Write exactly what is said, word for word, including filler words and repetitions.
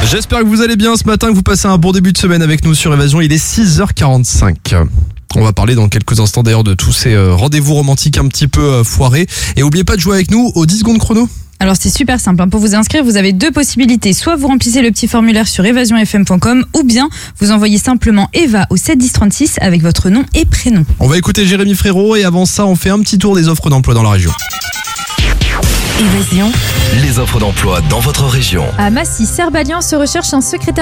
J'espère que vous allez bien ce matin, que vous passez un bon début de semaine avec nous sur Évasion. Il est six heures quarante-cinq. On va parler dans quelques instants d'ailleurs de tous ces rendez-vous romantiques un petit peu foirés. Et n'oubliez pas de jouer avec nous aux dix secondes chrono. Alors c'est super simple, hein. Pour vous inscrire, vous avez deux possibilités. Soit vous remplissez le petit formulaire sur évasion f m point com ou bien vous envoyez simplement Eva au sept dix trente-six avec votre nom et prénom. On va écouter Jérémy Frérot et avant ça, on fait un petit tour des offres d'emploi dans la région. Évasion, les offres d'emploi dans votre région. À Massy, Serbalian se recherche un secrétaire